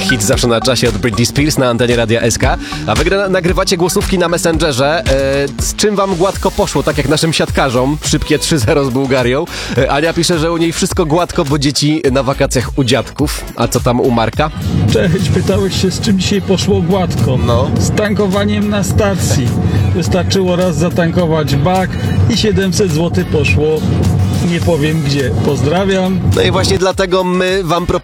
hit zawsze na czasie od Britney Spears na antenie Radia SK. A wy nagrywacie głosówki na Messengerze. Z czym wam gładko poszło, tak jak naszym siatkarzom? Szybkie 3-0 z Bułgarią. Ania pisze, że u niej wszystko gładko, bo dzieci na wakacjach u dziadków. A co tam u Marka? Cześć, pytałeś się, z czym dzisiaj poszło gładko. No. Z tankowaniem na stacji. Wystarczyło raz zatankować bak i 700 zł poszło. Nie powiem gdzie. Pozdrawiam. No i właśnie dlatego my wam proponujemy